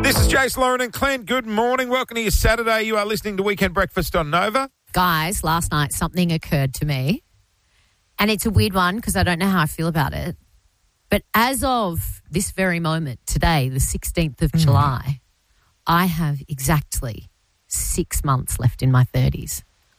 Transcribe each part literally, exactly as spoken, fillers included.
This is Jace, Lauren and Clint. Good morning. Welcome to your Saturday. You are listening to Weekend Breakfast on Nova. Guys, last night something occurred to me, and it's a weird one because I don't know how I feel about it. But as of this very moment, today, the sixteenth of mm. July, I have exactly six months left in my thirties.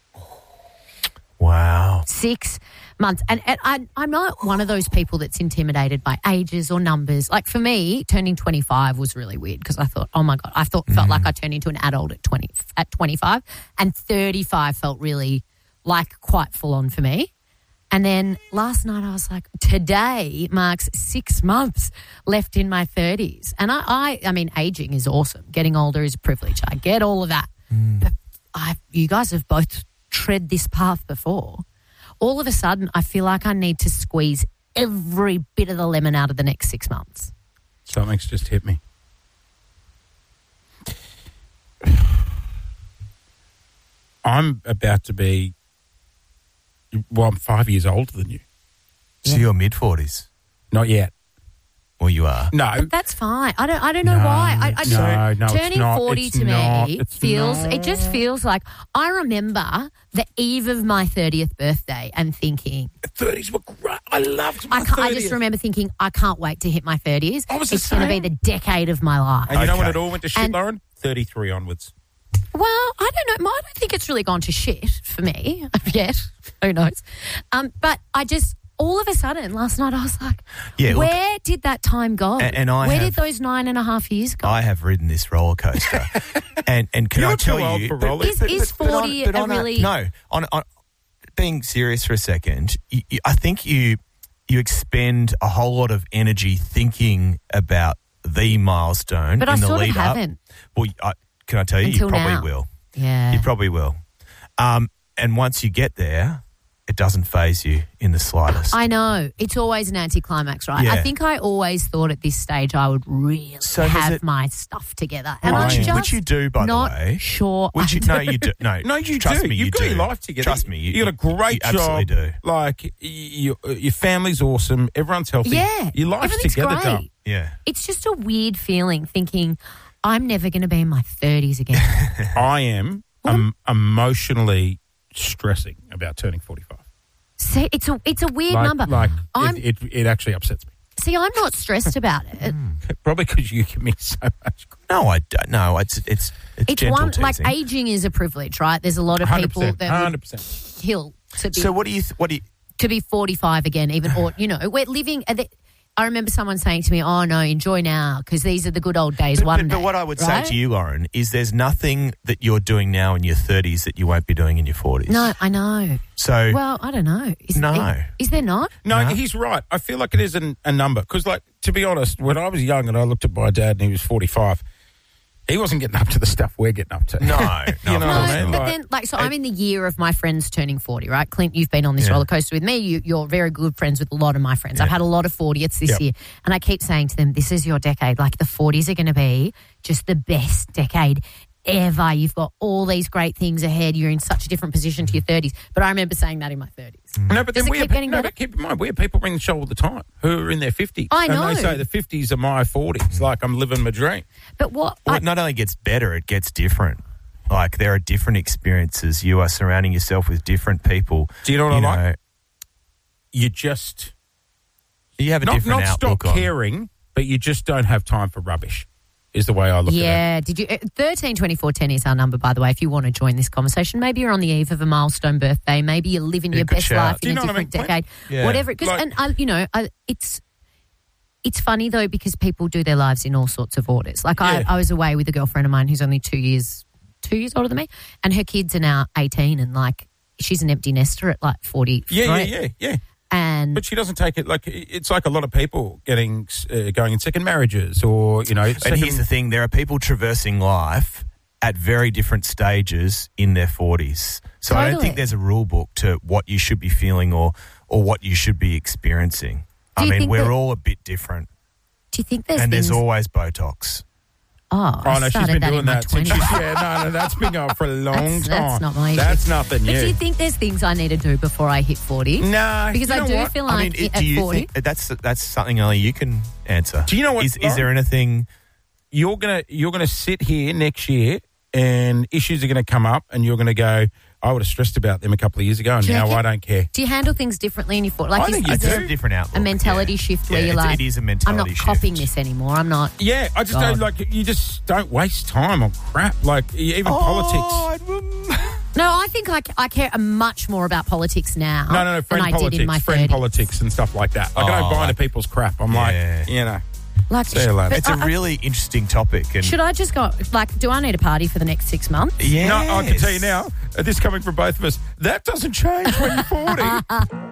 Wow. Six months. And, and I, I'm not one of those people that's intimidated by ages or numbers. Like for me, turning twenty-five was really weird because I thought, oh my God, I thought felt mm. like I turned into an adult at twenty at twenty-five, and thirty-five felt really like quite full on for me. And then last night I was like, today marks six months left in my thirties. And I, I, I mean, aging is awesome. Getting older is a privilege. I get all of that. Mm. But I, you guys have both tread this path before. All of a sudden, I feel like I need to squeeze every bit of the lemon out of the next six months. Something's just hit me. I'm about to be, well, I'm five years older than you. So yeah. You're mid-forties? Not yet. Well, you are. No. But that's fine. I don't I don't know no, why. I, I just, no, no, turning not, forty to not, me feels, not. it just feels like, I remember the eve of my thirtieth birthday and thinking. thirties were great. I loved my I, can't, I thirtieth. just remember thinking, I can't wait to hit my thirties. I was the It's going to be the decade of my life. And you okay. know when it all went to shit, and, Lauren? thirty-three onwards. Well, I don't know. I don't think it's really gone to shit for me yet. Who knows? Um, but I just... All of a sudden, last night I was like, yeah, where look, did that time go? And, and I where have, did those nine and a half years go? I have ridden this roller coaster. and and can You're I tell too old you... for but, roller is, is forty but on, but a on really... A, no, on, on being serious for a second, you, you, I think you you expend a whole lot of energy thinking about the milestone but in I the sort lead of haven't. up. Well, I, can I tell you, Until you probably now. will. Yeah. You probably will. Um, and once you get there... It doesn't faze you in the slightest. I know. It's always an anticlimax, right? Yeah. I think I always thought at this stage I would really So has have it- my stuff together. And Which I'm you- just which you do, by the not way. sure Which I you, do. no, you do. No, No, you trust do. me, You've you got do. your life together. Trust me, you, you got a great you job. absolutely do. Like you, your family's awesome. Everyone's healthy. Yeah. Your life's Everything's together, great. done. Yeah. It's just a weird feeling thinking I'm never going to be in my thirties again. I am um, emotionally stressing about turning forty-five. See, it's a it's a weird like, number. Like I'm, it, it, it actually upsets me. see, I'm not stressed about it. Probably because you give me so much. No, I don't. No, it's it's it's, It's gentle one like teasing. aging is a privilege, right? There's a lot of people one hundred percent, that one would hundred percent. kill to be So what do you? Th- what do you? to be forty-five again, even or you know, we're living. At the, I remember someone saying to me, "Oh no, enjoy now because these are the good old days." But, one but, day, but what I would right? say to you, Lauren, is there's nothing that you're doing now in your thirties that you won't be doing in your forties. No, I know. So Well, I don't know. Is, No. Is, is there not? No, No. he's right. I feel like it is an, a number because, like, to be honest, when I was young and I looked at my dad and he was forty-five, he wasn't getting up to the stuff we're getting up to. no, no, You know No, what I mean? but Like, then, like, so I'm in the year of my friends turning forty, right? Clint, you've been on this Yeah. roller coaster with me. You, you're very good friends with a lot of my friends. I've had a lot of fortieths this Yep. year. And I keep saying to them, this is your decade. Like, the forties are going to be just the best decade ever. You've got all these great things ahead. You're in such a different position to your thirties. But I remember saying that in my thirties. No, but Does then it we keep have, getting no, better? but keep in mind, we have people ring the show all the time who are in their fifties. I know. And they say the fifties are my forties, like I'm living my dream. But what... Well, I, it not only gets better, it gets different. Like there are different experiences. You are surrounding yourself with different people. Do you know what I you like? know, You just You have a not, different not stop outlook on. caring, but you just don't have time for rubbish, is the way I look at it. yeah, did you... thirteen twenty-four ten is our number, by the way, if you want to join this conversation. Maybe you're on the eve of a milestone birthday. Maybe you're living Yeah, your good best shout. life Do in you a know what I different mean? decade. Yeah. Whatever. Cause, Like- and, I, you know, I, it's... It's funny, though, because people do their lives in all sorts of orders. Like, Yeah. I, I was away with a girlfriend of mine who's only two years two years older than me, and her kids are now eighteen, and, like, she's an empty nester at, like, forty-three. Yeah, yeah, yeah, yeah. And But she doesn't take it like it's like a lot of people getting uh, going in second marriages, or you know. And second, here's the thing: there are people traversing life at very different stages in their forties. So I don't Totally. think there's a rule book to what you should be feeling or or what you should be experiencing. Do I you mean, think we're that- all a bit different, do you think there's and things... there's always Botox. Oh, Oh I no, she's started been that doing in my that since twenties. she's yeah, no, no, that's been going for a long That's- time. that's not my issue. That's nothing. But Yeah. do you think there's things I need to do before I hit forty? Nah, Because you I know do what? feel like I mean, it, at do you forty... think that's that's something only you can answer? Do you know what, Is, is Lauren? there anything you're gonna you're gonna sit here next year, and issues are gonna come up, and you're gonna go, I would have stressed about them a couple of years ago, and Do you now reckon- I don't care. Do you handle things differently in your foot? Like, I is, think you is do. there It's a different outlook. a mentality yeah. shift where Yeah, you're it's- like, it is a I'm mentality not copying shift. this anymore. I'm not. Yeah, I just God. don't like. You just don't waste time on crap like even politics. politics. No, I think I, I care much more about politics now No, no, no, friend than I did in my politics, friend thirties. politics and stuff like that. Like I Oh, don't buy into like- people's crap. I'm Yeah. like, you know, Like, see you later. but It's a I- I- really interesting topic. And Should I just go? Like, do I need a party for the next six months? yes. No, I can tell you now, uh, this coming from both of us, that doesn't change when you're forty.